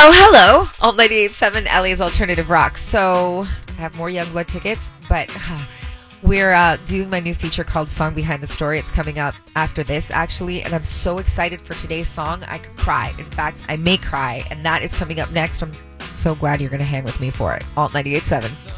Oh, hello. Alt 98.7, LA's Alternative Rock. So, I have more Youngblood tickets, but we're doing my new feature called Song Behind the Story. It's coming up after this, actually, and I'm so excited for today's song. I could cry. In fact, I may cry, and that is coming up next. I'm so glad you're going to hang with me for it. Alt 98.7.